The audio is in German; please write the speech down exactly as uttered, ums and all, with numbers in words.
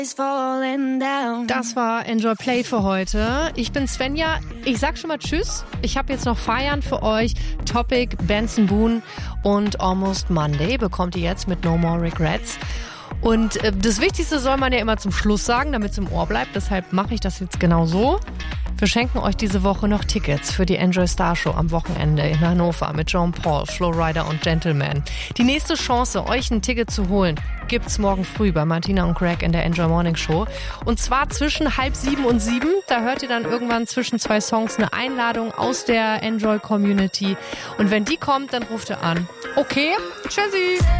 Das war Enjoy Play für heute. Ich bin Svenja. Ich sag schon mal Tschüss. Ich habe jetzt noch Feiern für euch. Topic, Benson Boone und Almost Monday bekommt ihr jetzt mit No More Regrets. Und äh, das Wichtigste soll man ja immer zum Schluss sagen, damit es im Ohr bleibt. Deshalb mache ich das jetzt genau so. Wir schenken euch diese Woche noch Tickets für die Enjoy Star Show am Wochenende in Hannover mit Jean Paul, Flowrider und Gentleman. Die nächste Chance, euch ein Ticket zu holen, gibt's morgen früh bei Martina und Greg in der Enjoy Morning Show. Und zwar zwischen halb sieben und sieben. Da hört ihr dann irgendwann zwischen zwei Songs eine Einladung aus der Enjoy Community. Und wenn die kommt, dann ruft ihr an. Okay, tschüssi!